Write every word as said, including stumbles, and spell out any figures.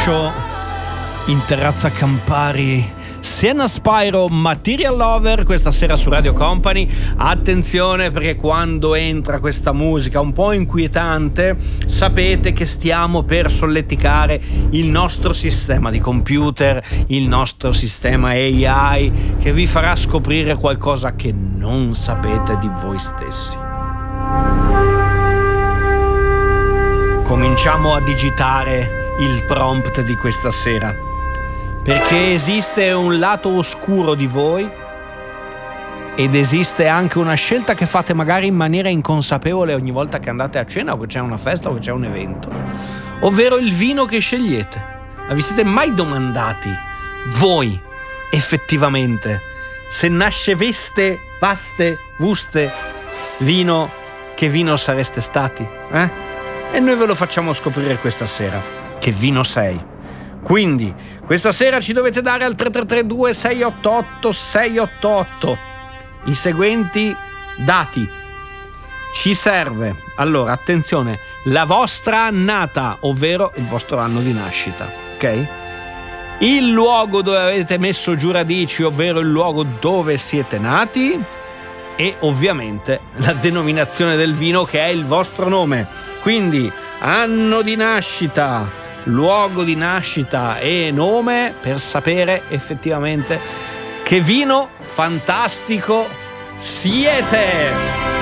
Show in terrazza Campari, Sienna Spyro, Material Lover, questa sera su Radio Company. Attenzione, perché quando entra questa musica un po' inquietante sapete che stiamo per solleticare il nostro sistema di computer, il nostro sistema A I, che vi farà scoprire qualcosa che non sapete di voi stessi. Cominciamo a digitare il prompt di questa sera, perché esiste un lato oscuro di voi ed esiste anche una scelta che fate magari in maniera inconsapevole ogni volta che andate a cena o che c'è una festa o che c'è un evento, ovvero il vino che scegliete. Ma vi siete mai domandati voi effettivamente se nasceveste, vaste, vuste vino, che vino sareste stati? Eh? E noi ve lo facciamo scoprire questa sera. Che vino sei? Quindi questa sera ci dovete dare al tre tre tre due sei otto otto sei otto otto i seguenti dati. Ci serve, allora attenzione, la vostra annata, ovvero il vostro anno di nascita, ok? Il luogo dove avete messo giù radici, ovvero il luogo dove siete nati, e ovviamente la denominazione del vino, che è il vostro nome. Quindi anno di nascita, luogo di nascita e nome, per sapere effettivamente che vino fantastico siete.